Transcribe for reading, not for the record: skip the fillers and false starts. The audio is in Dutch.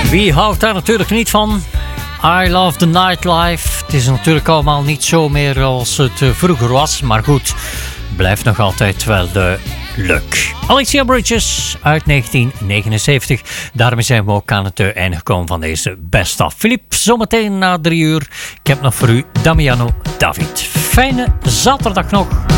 Wie houdt daar natuurlijk niet van? I love the nightlife. Het is natuurlijk allemaal niet zo meer als het vroeger was. Maar goed, blijft nog altijd wel leuk. Alicia Bridges uit 1979. Daarmee zijn we ook aan het einde gekomen van deze Best of. Filip, zometeen na 3 uur. Ik heb nog voor u Damiano David. Fijne zaterdag nog.